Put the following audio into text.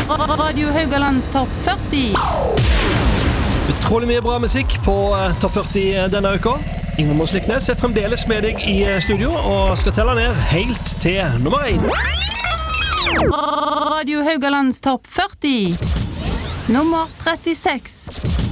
Radio Haugalands topp 40. Utrolig mye bra musikk på topp 40 denne uka. Ingrid Mosliknes fremdeles med deg i studio og skal telle ned helt til nummer 1. Radio Haugalands topp 40. Nummer 36.